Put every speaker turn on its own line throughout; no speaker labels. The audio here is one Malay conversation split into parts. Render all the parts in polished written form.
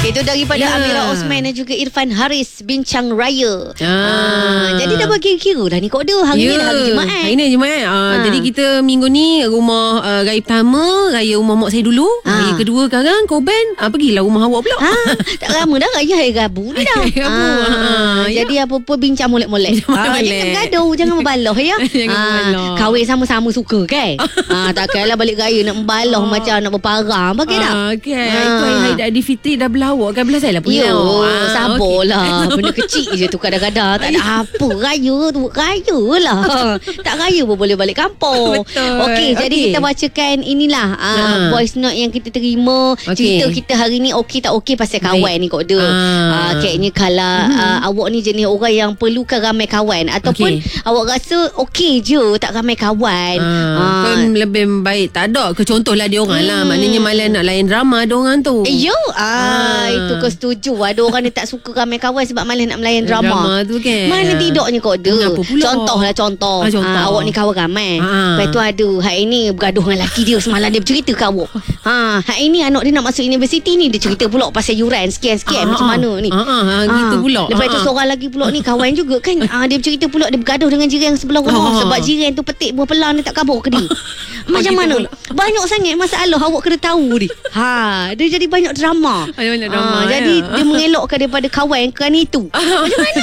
Itu daripada Amira Osman dan juga Irfan Haris, Bincang Raya. Jadi dah bagi kira dah ni koda. Hari ni dah hari Jumaat.
Hari ni Jumaat. Jadi kita minggu ni rumah raya pertama, raya rumah mak saya dulu. Raya kedua sekarang korban pergilah rumah awak pula.
Tak lama dah raya hari Rabu ni dah. Jadi apa-apa bincang molek-molek. Jangan gaduh, jangan membaloh ya. Kahwin sama-sama suka kan. Takkanlah balik raya nak membaloh macam nak berparah. Bagi tak?
Itu hari Aidilfitri dah berlawak kan. Belah saya lah punya.
Sabarlah. Benda kecil je tu kadang-kadang. Tak ada apa. Raya tu raya lah. Tak raya pun boleh balik kampung. Okey, jadi kita bacakan inilah voice note yang kita terima. Cerita kita hari ni okey tak okey pasal kawan ni kok dia. Kayaknya kalau awak ni jenis orang yang perlukan ramai kawan ataupun awak rasa okey je tak ramai kawan.
Kan lebih baik tak ada ke, contohlah dia orang lah, maknanya malah nak layan drama dia orang tu.
Itu kau setuju. Ada orang dia tak suka ramai kawan sebab malah nak melayan drama
tu kan.
Mana tidaknya kau dia. Contoh. Awak ni kawan ramai. Lepas tu ada hari ni bergaduh dengan lelaki dia. Semalam dia bercerita ke awak. Hari ni anak dia nak masuk universiti ni, dia cerita pula pasal yuran sekian-sekian macam mana ni.
Gitu pula.
Lepas tu seorang lagi pula ni kawan juga kan. Dia bercerita pula dia bergaduh dengan jiran sebelah rumah sebab jiran tu petik buah pelang dia tak kabur ke dia. Macam mana? Banyak sangat masalah awak kena tahu ni. Dia jadi banyak drama. Jadi dia mengelakkan daripada kawan kerana itu. Macam mana?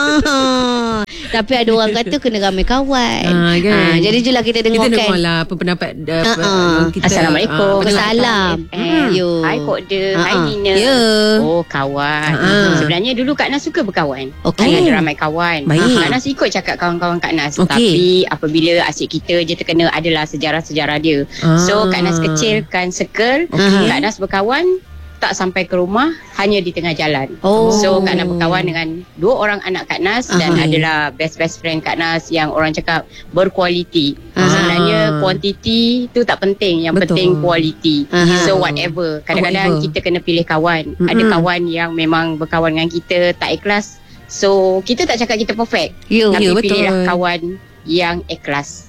Tapi ada orang kata kena ramai kawan. Jadi julah kita dengarkan.
Kita dengarlah apa pendapat kita.
Assalamualaikum.
Salam.
Hai Kok De. Hai Nina. Oh kawan. Sebenarnya dulu Kak Nas suka berkawan. Ada ramai kawan. Kak Nas ikut cakap kawan-kawan Kak Nas. Tapi apabila asyik kita je terkena adalah sejarah-sejarah dia. So Kak Nas kecilkan circle. Kak Nas berkawan tak sampai ke rumah, hanya di tengah jalan. So Kak Nas berkawan dengan 2 orang anak Kak Nas dan adalah best friend Kak Nas yang orang cakap berkualiti. Sebenarnya kuantiti tu tak penting, yang penting kualiti. So whatever, kadang-kadang kita kena pilih kawan. Ada kawan yang memang berkawan dengan kita tak ikhlas. So kita tak cakap kita perfect, tapi pilihlah kawan yang ikhlas.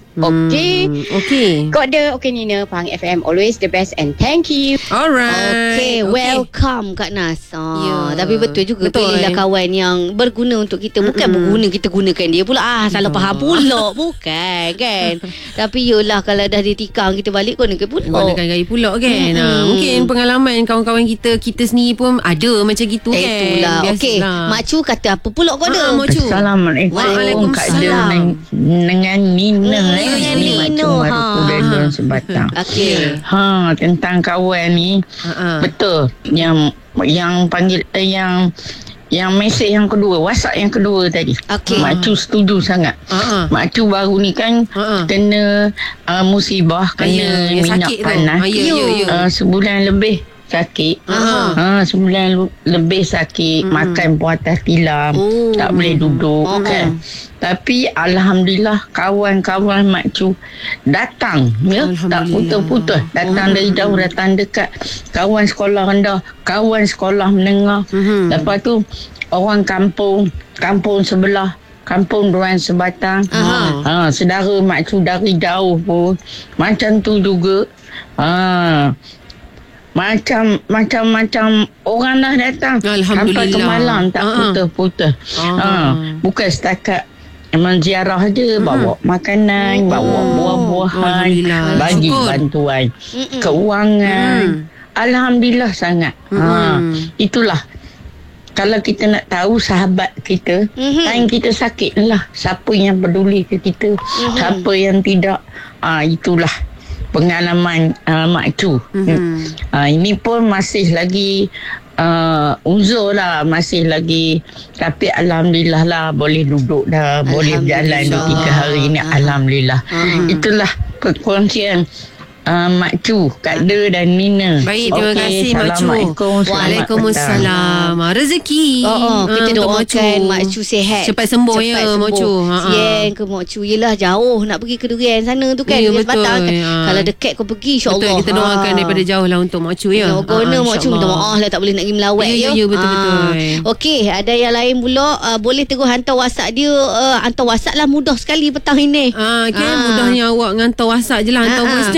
Kok dia Nina, Pahang FM always the best and thank you.
Alright.
Welcome Kak Nas. Tapi betul juga, pilihlah kawan yang berguna untuk kita. Bukan berguna kita gunakan dia pula. Salah faham pula. Bukan kan. Tapi yelah kalau dah ditikang kita balik gunakan pula.
Gunakan gaya pula kan. Mungkin pengalaman kawan-kawan kita sendiri pun ada macam gitu kan.
Itulah. Mak Cu kata apa pula kau ada?
Assalamualaikum Kak Dia dengan Nina.
Nino
Baru Sebatang. Tentang kawan ni, betul yang panggil yang mesej yang kedua, WhatsApp yang kedua tadi. Mak Cu setuju sangat. Mak Cu baru ni kan kena musibah, kena minyak panas. Sebulan lebih sakit. Sebulan lebih sakit. Makan pun atas tilam. Tak boleh duduk kan. Tapi Alhamdulillah kawan-kawan Mak Cu datang tak putus-putus. Datang dari jauh, datang dekat. Kawan sekolah rendah, kawan sekolah menengah. Lepas tu orang kampung sebelah, kampung Duran Sebatang. Saudara Mak Cu dari jauh pun macam tu juga. Macam-macam orang dah datang sampai ke Malang tak putus-putus. Bukan setakat menziarah je, bawa makanan, bawa buah-buahan, bagi bantuan keuangan. Alhamdulillah sangat. Itulah, kalau kita nak tahu sahabat kita, time kita sakit lah, siapa yang peduli ke kita, siapa yang tidak. Itulah pengalaman Mak Cu. Ini pun masih lagi uzur lah, masih lagi, tapi Alhamdulillah lah boleh duduk dah, boleh berjalan 2-3 hari ni. Alhamdulillah. Itulah perkongsian Mak Cu, Kak De dan Nina.
Baik, terima kasih Mak Cu. Waalaikumsalam. Rezeki.
Kita doakan Mak Cu sihat,
cepat sembuh ya Mak Cu.
Siang ke Mak Cu. Yelah jauh nak pergi ke Durian sana tu kan. Durian Sebatang. Kalau dekat kau pergi, insyaAllah.
Betul, kita doakan daripada jauh lah untuk Mak Cu ya.
Guna Mak Cu minta maaf lah tak boleh nak pergi melawat.
Ya betul-betul.
Okey, ada yang lain pula. Boleh terus hantar WhatsApp dia. Hantar WhatsApp lah, mudah sekali petang ini.
Kan mudahnya awak hantar WhatsApp je lah. Hantar voice note macam Mak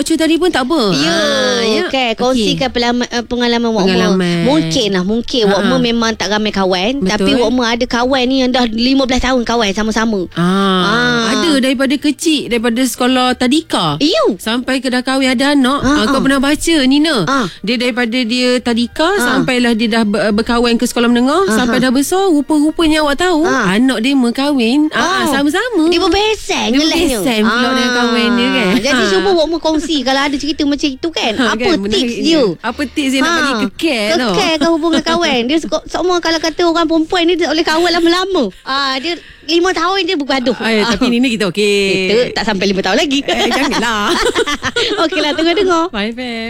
bocor tadi pun tak apa.
Okay. Kongsikan pengalaman Wokma. Mungkin Wokma memang tak ramai kawan.
Betul.
Tapi Wokma ada kawan ni yang dah 15 tahun kawan sama-sama.
Ada daripada kecil, daripada sekolah tadika sampai ke dah kahwin ada anak. Kau pernah baca Nina? Dia daripada dia tadika sampailah dia dah berkawan ke sekolah menengah, sampai dah besar, rupa-rupanya awak tahu anak dia berkahwin sama-sama.
Dia berbesan
pula dengan kawan dia kan.
Jadi cuba Wokma kongsi kalau ada cerita macam itu kan. Apa tips dia?
Apa tips dia nak bagi kekal
kan hubungan kawan. Dia semua kalau kata orang perempuan ni tak boleh kawan lama-lama. Dia 5 tahun dia bergaduh.
Tapi Nina kita okey.
Kita tak sampai 5 tahun lagi.
Janganlah.
Okeylah, tengok dengar.
Bye, Feb.